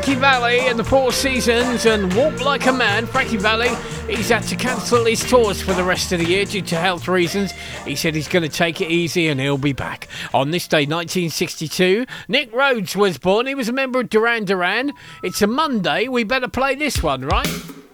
Frankie Valli and the Four Seasons and Walk Like a Man. Frankie Valli, he's had to cancel his tours for the rest of the year due to health reasons. He said he's going to take it easy and he'll be back. On this day, 1962, Nick Rhodes was born. He was a member of Duran Duran. It's a Monday. We better play this one, right?